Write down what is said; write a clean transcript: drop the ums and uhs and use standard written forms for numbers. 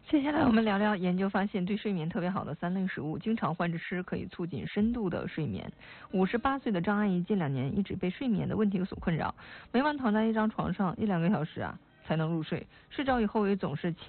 接下来我们聊聊研究发现对睡眠特别好的3类食物，经常换着吃可以促进深度的睡眠。58岁的张阿姨近2年一直被睡眠的问题所困扰，每晚躺在一张床上1-2个小时才能入睡，睡着以后也总是